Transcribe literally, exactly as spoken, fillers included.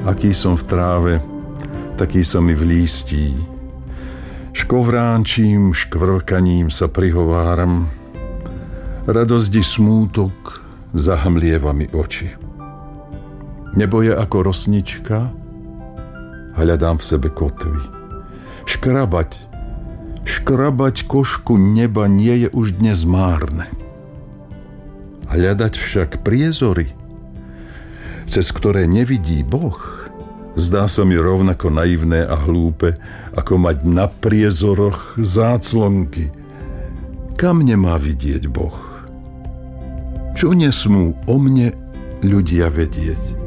Aký som v tráve, taký som i v lístí. Škovránčím, škvrkaním sa prihováram. Radosť i smútok zahmlieva mi oči. Nebo je ako rosnička, hľadám v sebe kotvy. Škrabať, škrabať košku neba nie je už dnes márne. Hľadať však priezory, cez ktoré nevidí Boh, zdá sa mi rovnako naivné a hlúpe, ako mať na priezoroch záclonky. Kam nemá vidieť Boh? Čo nesmú o mne ľudia vedieť?